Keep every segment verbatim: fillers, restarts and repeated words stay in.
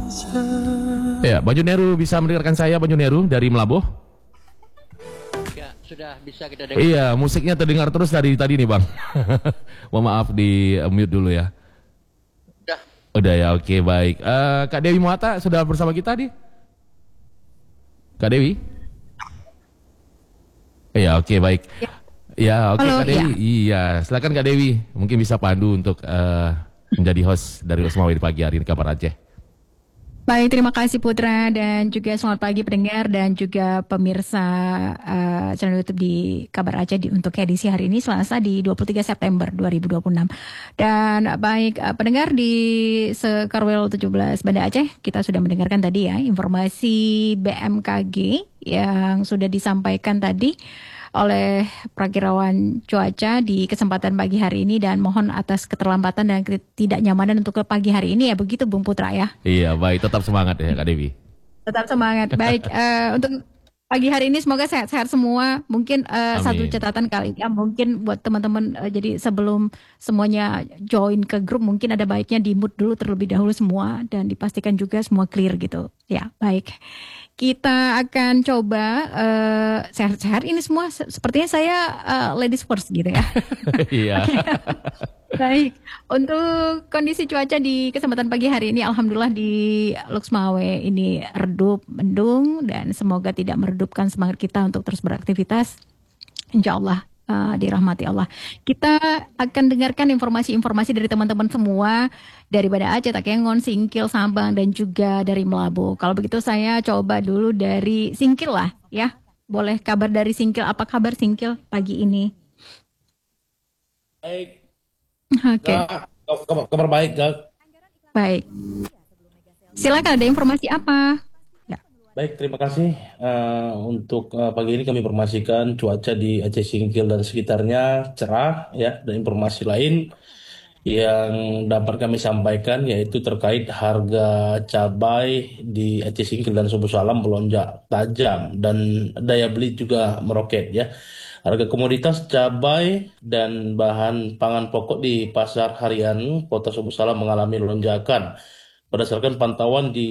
Ya, Banyu Neru bisa mendengarkan saya, Banyu Neru dari Melabuh? Ya, sudah bisa kita dengar. Iya, musiknya terdengar terus dari tadi nih, Bang. Mohon maaf di uh, mute dulu ya. Sudah. Udah ya, oke baik. Eh, Kak Dewi Muata sudah bersama kita nih? Kak Dewi? Iya, oke baik. Ya. Ya, oke Halo, Kak Dewi. ya. Iya, silakan Kak Dewi. Mungkin bisa pandu untuk eh, menjadi host dari Losmawe di pagi hari ini kabar Aceh. Baik, terima kasih Putra dan juga selamat pagi pendengar dan juga pemirsa uh, channel YouTube di Kabar Aceh di, untuk edisi hari ini Selasa di dua puluh tiga September dua ribu dua puluh enam. Dan baik uh, pendengar di Sekarwel tujuh belas Banda Aceh, kita sudah mendengarkan tadi ya informasi B M K G yang sudah disampaikan tadi oleh prakirawan cuaca di kesempatan pagi hari ini dan mohon atas keterlambatan dan ketidaknyamanan untuk ke pagi hari ini ya begitu Bung Putra ya. Iya, baik, tetap semangat ya Kak Dewi. Tetap semangat. Baik, uh, untuk pagi hari ini semoga sehat-sehat semua. Mungkin uh, satu catatan kali ya, mungkin buat teman-teman uh, jadi sebelum semuanya join ke grup mungkin ada baiknya di mute dulu terlebih dahulu semua dan dipastikan juga semua clear gitu. Ya, baik. Kita akan coba uh, sehat-sehat ini semua. Sepertinya saya uh, ladies first gitu ya. Iya. Baik, untuk kondisi cuaca di kesempatan pagi hari ini, alhamdulillah di Luxmawe ini redup, mendung, dan semoga tidak meredupkan semangat kita untuk terus beraktivitas. Insya Allah uh, dirahmati Allah. Kita akan dengarkan informasi-informasi dari teman-teman semua dari Banda Aceh, Takengon, Singkil, Sabang, dan juga dari Melabu. Kalau begitu saya coba dulu dari Singkil lah, ya. Boleh kabar dari Singkil? Apa kabar Singkil pagi ini? Baik. Oke. Okay. Kabar, kabar baik, Gak. Baik. Silakan, ada informasi apa? Ya. Baik, terima kasih. Uh, untuk uh, pagi ini kami informasikan cuaca di Aceh Singkil dan sekitarnya cerah, ya. Dan informasi lain yang dapat kami sampaikan yaitu terkait harga cabai di Aceh Singkil dan Subu Salam melonjak tajam dan daya beli juga meroket, ya. Harga komoditas cabai dan bahan pangan pokok di pasar harian Kota Subu Salam mengalami lonjakan. Berdasarkan pantauan di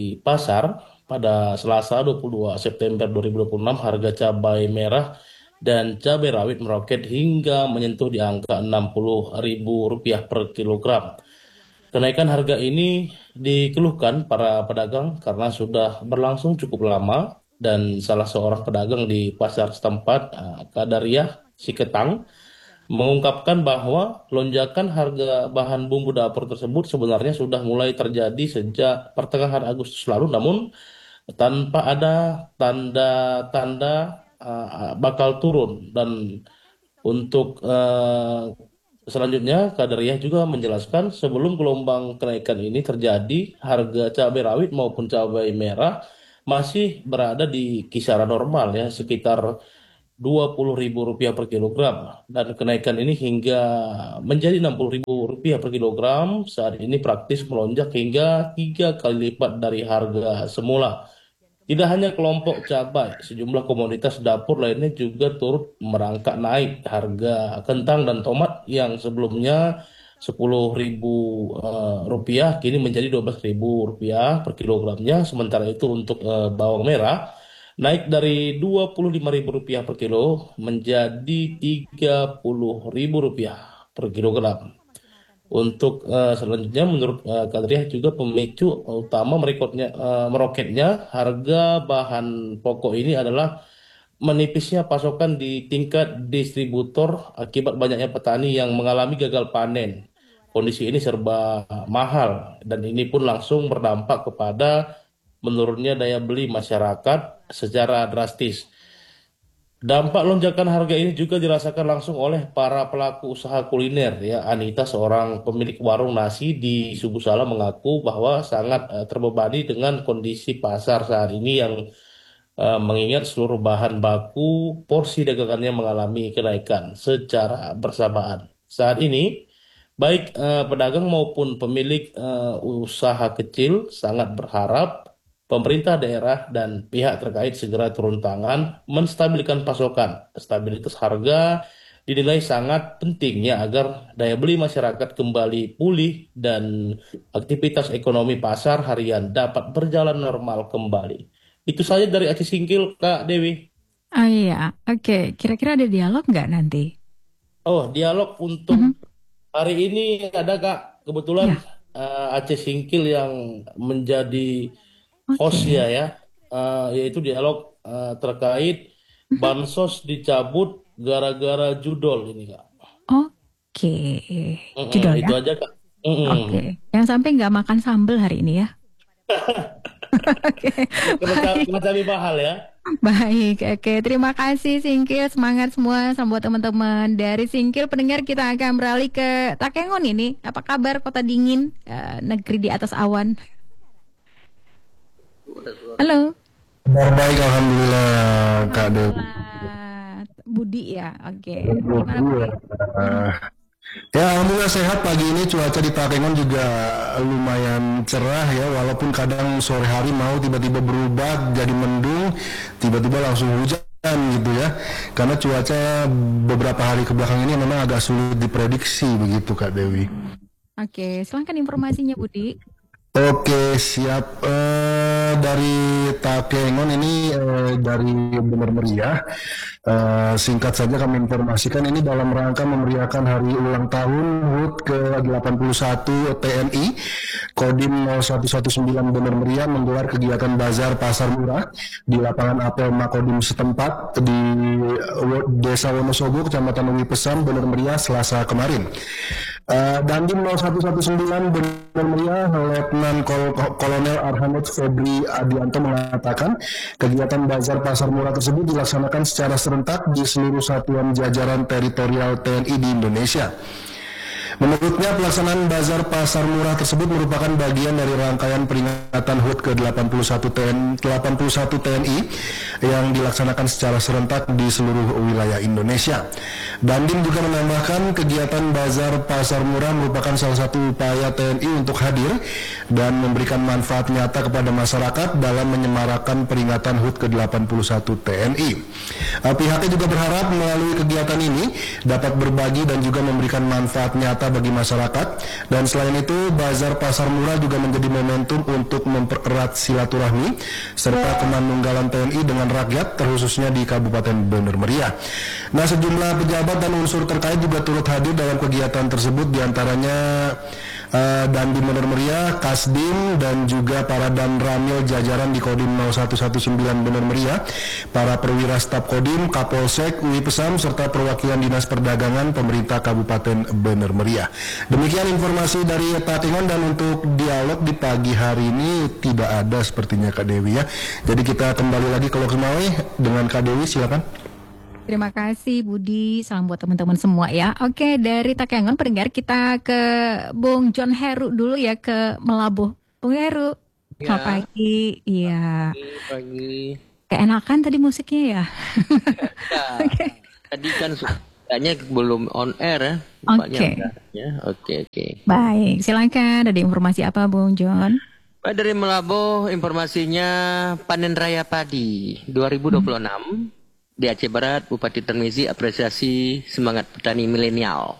pasar pada Selasa dua puluh dua September dua ribu dua puluh enam, harga cabai merah dan cabai rawit meroket hingga menyentuh di angka enam puluh ribu rupiah per kilogram. Kenaikan harga ini dikeluhkan para pedagang karena sudah berlangsung cukup lama. Dan salah seorang pedagang di pasar setempat, Kadariah Siketang, mengungkapkan bahwa lonjakan harga bahan bumbu dapur tersebut sebenarnya sudah mulai terjadi sejak pertengahan Agustus lalu, namun tanpa ada tanda-tanda uh, bakal turun. Dan untuk uh, selanjutnya, Kadariah juga menjelaskan sebelum gelombang kenaikan ini terjadi, harga cabai rawit maupun cabai merah masih berada di kisaran normal, ya, sekitar dua puluh ribu rupiah per kilogram, dan kenaikan ini hingga menjadi enam puluh ribu rupiah per kilogram saat ini praktis melonjak hingga tiga kali lipat dari harga semula. Tidak hanya kelompok cabai, sejumlah komoditas dapur lainnya juga turut merangkak naik. Harga kentang dan tomat yang sebelumnya sepuluh ribu uh, rupiah kini menjadi dua belas ribu rupiah per kilogramnya. Sementara itu untuk uh, bawang merah naik dari dua puluh lima ribu rupiah per kilo menjadi tiga puluh ribu rupiah per kilogram. Untuk uh, selanjutnya, menurut uh, Kadriah juga pemicu utama merekotnya, uh, meroketnya harga bahan pokok ini adalah menipisnya pasokan di tingkat distributor akibat banyaknya petani yang mengalami gagal panen. Kondisi ini serba mahal dan ini pun langsung berdampak kepada menurunnya daya beli masyarakat secara drastis. Dampak lonjakan harga ini juga dirasakan langsung oleh para pelaku usaha kuliner, ya. Anita, seorang pemilik warung nasi di Subu Salam, mengaku bahwa sangat uh, terbebani dengan kondisi pasar saat ini yang uh, mengingat seluruh bahan baku porsi dagangannya mengalami kenaikan secara bersamaan. Saat ini baik uh, pedagang maupun pemilik uh, usaha kecil sangat berharap pemerintah daerah dan pihak terkait segera turun tangan menstabilkan pasokan. Stabilitas harga dinilai sangat penting ya agar daya beli masyarakat kembali pulih dan aktivitas ekonomi pasar harian dapat berjalan normal kembali. Itu saja dari Aceh Singkil, Kak Dewi. Oh iya, oke. Kira-kira ada dialog nggak nanti? Oh, dialog untuk Mhm. hari ini ada Kak. Kebetulan Ya, eh, Aceh Singkil yang menjadi oke. hostnya ya, eh, yaitu dialog eh, terkait Mhm. bansos dicabut gara-gara judol ini Kak. Oke. Mm-mm, Judul itu ya? aja Kak. Mm-mm. Oke. Yang sampai nggak makan sambal hari ini ya? Oke, Kena ca- baik. kena cabai mahal ya. Baik, oke. Terima kasih Singkil, semangat semua. Salam buat teman-teman. Dari Singkil pendengar kita akan beralih ke Takengon ini. Apa kabar kota dingin, eh, negeri di atas awan? Halo. Kabar baik, alhamdulillah, Kak Dewi. Alhamdulillah. Budi ya, oke. Gimana Budi? Eh, Ya, alhamdulillah sehat pagi ini. Cuaca di Takengon juga lumayan cerah ya, walaupun kadang sore hari mau tiba-tiba berubah jadi mendung, tiba-tiba langsung hujan gitu ya. Karena cuaca beberapa hari ke belakang ini memang agak sulit diprediksi begitu, Kak Dewi. Oke, silahkan informasinya Budi. Oke, siap. Eh, dari Takengon ini eh, dari Bener Meriah. Eh, singkat saja kami informasikan ini dalam rangka memeriahkan hari ulang tahun H U T ke delapan puluh satu T N I. Kodim nol satu satu sembilan Bener Meriah menggelar kegiatan bazar pasar murah di lapangan apel Makodim setempat di eh, Desa Wonosobo, Kecamatan Uwi Pesam, Bener Meriah, Selasa kemarin. Uh, Dandim nol satu satu sembilan Bener Meriah, Letnan Kol Kolonel Arhanut Febri Adianto mengatakan kegiatan bazar pasar murah tersebut dilaksanakan secara serentak di seluruh satuan jajaran teritorial T N I di Indonesia. Menurutnya pelaksanaan bazar pasar murah tersebut merupakan bagian dari rangkaian peringatan H U T ke delapan puluh satu T N I yang dilaksanakan secara serentak di seluruh wilayah Indonesia. Dandim juga menambahkan kegiatan bazar pasar murah merupakan salah satu upaya T N I untuk hadir dan memberikan manfaat nyata kepada masyarakat dalam menyemarakan peringatan H U T ke delapan puluh satu T N I. Pihaknya juga berharap melalui kegiatan ini dapat berbagi dan juga memberikan manfaat nyata bagi masyarakat, dan selain itu bazar pasar murah juga menjadi momentum untuk mempererat silaturahmi serta kemanunggalan T N I dengan rakyat terkhususnya di Kabupaten Bener Meriah. Nah, sejumlah pejabat dan unsur terkait juga turut hadir dalam kegiatan tersebut, diantaranya uh, Dandim Bener Meriah, Kasdim, dan juga para dan ramil jajaran di Kodim nol satu satu sembilan Bener Meriah, para perwira staf Kodim, Kapolsek, U I Pesam, serta perwakilan Dinas Perdagangan pemerintah Kabupaten Bener Meriah. Demikian informasi dari Takengon, dan untuk dialog di pagi hari ini tidak ada sepertinya Kak Dewi ya. Jadi kita kembali lagi ke Lokemawe dengan Kak Dewi, silakan. Terima kasih Budi, salam buat teman-teman semua ya. Oke, dari Takengon pendengar kita ke Bung John Heru dulu ya, ke Melabuh. Bung Heru, selamat Ya, pagi. Iya, pagi, pagi. keenakan tadi musiknya ya. Ya, Oke. tadi kan su- kayaknya belum on air ya. Oke. Nampaknya udah ya. Oke, oke. Baik, silakan. Ada informasi apa Bung John? Baik, dari Melabuh informasinya panen raya padi dua ribu dua puluh enam di Aceh Barat, Bupati Tarmizi apresiasi semangat petani milenial.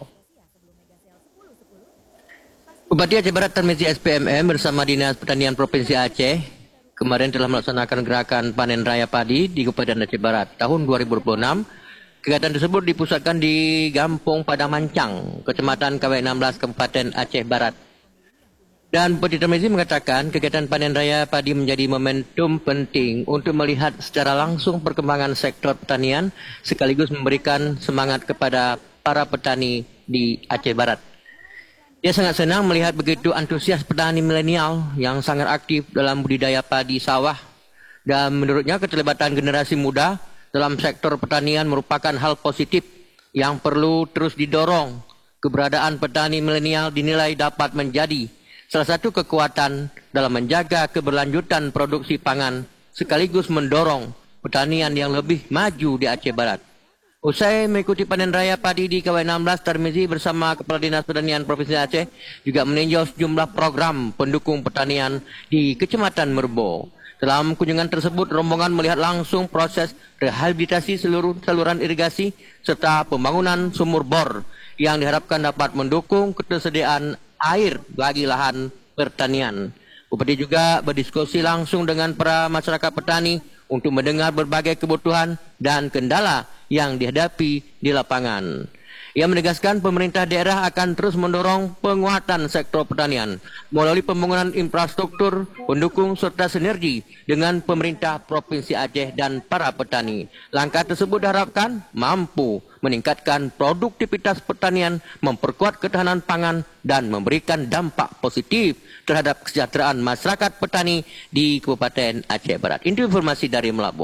Bupati Aceh Barat Tarmizi S P M M bersama Dinas Pertanian Provinsi Aceh kemarin telah melaksanakan gerakan panen raya padi di Kabupaten Aceh Barat tahun dua ribu dua puluh enam. Kegiatan tersebut dipusatkan di Gampung Padang Mancang, Kecamatan K W enam belas, Kabupaten Aceh Barat. Dan Bupati Tarmizi mengatakan kegiatan panen raya padi menjadi momentum penting untuk melihat secara langsung perkembangan sektor pertanian sekaligus memberikan semangat kepada para petani di Aceh Barat. Dia sangat senang melihat begitu antusias petani milenial yang sangat aktif dalam budidaya padi sawah, dan menurutnya keterlibatan generasi muda dalam sektor pertanian merupakan hal positif yang perlu terus didorong. Keberadaan petani milenial dinilai dapat menjadi salah satu kekuatan dalam menjaga keberlanjutan produksi pangan sekaligus mendorong pertanian yang lebih maju di Aceh Barat. Usai mengikuti panen raya padi di K W enam belas, Tarmizi bersama Kepala Dinas Pertanian Provinsi Aceh juga meninjau sejumlah program pendukung pertanian di Kecamatan Merbo. Dalam kunjungan tersebut, rombongan melihat langsung proses rehabilitasi seluruh saluran irigasi serta pembangunan sumur bor yang diharapkan dapat mendukung ketersediaan air bagi lahan pertanian. Bupati juga berdiskusi langsung dengan para masyarakat petani untuk mendengar berbagai kebutuhan dan kendala yang dihadapi di lapangan. Ia menegaskan pemerintah daerah akan terus mendorong penguatan sektor pertanian melalui pembangunan infrastruktur, pendukung serta sinergi dengan pemerintah Provinsi Aceh dan para petani. Langkah tersebut diharapkan mampu meningkatkan produktivitas pertanian, memperkuat ketahanan pangan dan memberikan dampak positif terhadap kesejahteraan masyarakat petani di Kabupaten Aceh Barat. Ini informasi dari Melabuh.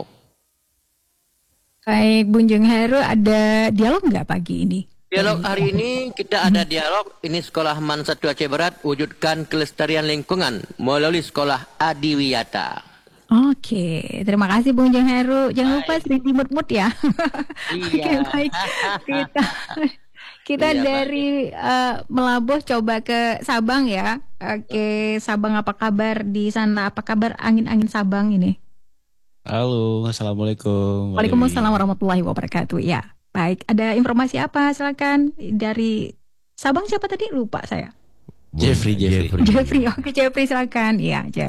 Baik, Bung Jeng Heru, ada dialog nggak pagi ini? Dialog hari ini kita ada dialog, ini Sekolah Man satu Aceh Barat wujudkan kelestarian lingkungan melalui Sekolah Adiwiyata. Oke, terima kasih Bung Jeng Heru. Jangan lupa sering dimut-mut ya. Oke, Iya. baik. Kita kita Iya, dari uh, Melabuh coba ke Sabang ya. Oke, Sabang apa kabar di sana? Apa kabar angin-angin Sabang ini? Halo, assalamualaikum. Mbak Waalaikumsalam Dewi. warahmatullahi wabarakatuh. Ya, baik. Ada informasi apa? Silakan dari Sabang siapa tadi? Lupa saya. Jeffrey, Jeffrey. Jeffrey, oke Jeffrey silakan. Iya, Jeff.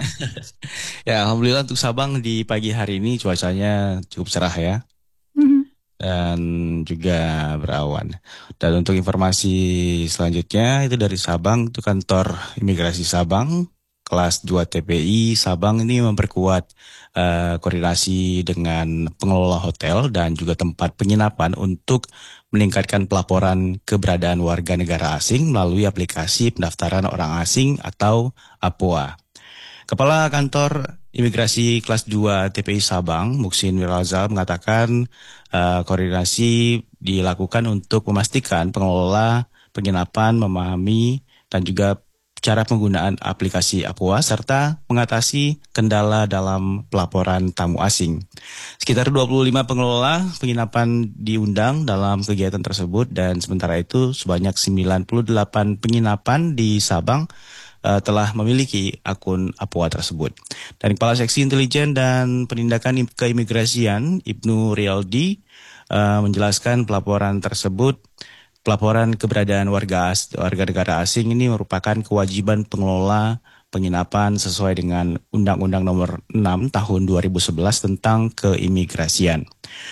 Ya, alhamdulillah untuk Sabang di pagi hari ini cuacanya cukup cerah ya, Mhm. dan juga berawan. Dan untuk informasi selanjutnya itu dari Sabang, itu kantor imigrasi Sabang kelas dua T P I Sabang ini memperkuat eh, koordinasi dengan pengelola hotel dan juga tempat penginapan untuk meningkatkan pelaporan keberadaan warga negara asing melalui aplikasi pendaftaran orang asing atau A P O A. Kepala Kantor Imigrasi Kelas dua T P I Sabang, Muksin Wirazal, mengatakan eh, koordinasi dilakukan untuk memastikan pengelola penginapan memahami dan juga cara penggunaan aplikasi A P O A serta mengatasi kendala dalam pelaporan tamu asing. Sekitar dua puluh lima pengelola penginapan diundang dalam kegiatan tersebut dan sementara itu sebanyak sembilan puluh delapan penginapan di Sabang uh, telah memiliki akun A P O A tersebut. Dan Kepala Seksi Intelijen dan Penindakan Keimigrasian Ibnu Rialdi uh, menjelaskan pelaporan tersebut Pelaporan keberadaan warga as, warga negara asing ini merupakan kewajiban pengelola penginapan sesuai dengan Undang-Undang Nomor enam Tahun dua ribu sebelas tentang keimigrasian.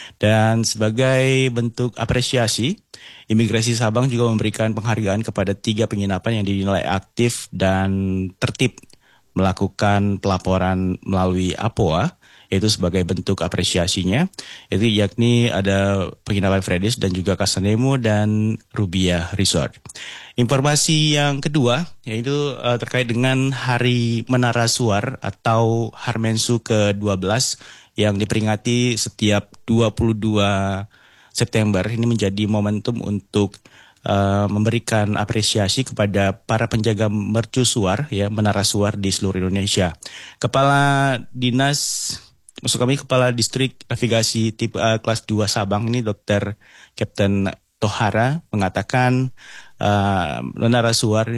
Dan sebagai bentuk apresiasi, Imigrasi Sabang juga memberikan penghargaan kepada tiga penginapan yang dinilai aktif dan tertib melakukan pelaporan melalui A P O A, yaitu sebagai bentuk apresiasinya, itu yakni ada penginapan Fredis dan juga Casanemo dan Rubia Resort. Informasi yang kedua yaitu uh, terkait dengan Hari Menara Suar atau Harmensu ke dua belas yang diperingati setiap dua puluh dua September. Ini menjadi momentum untuk Uh, memberikan apresiasi kepada para penjaga mercusuar ya menara suar di seluruh Indonesia. Kepala Dinas Maksud kami Kepala Distrik Navigasi tipe uh, kelas dua Sabang ini Dokter Kapten Tohara mengatakan uh, menara suar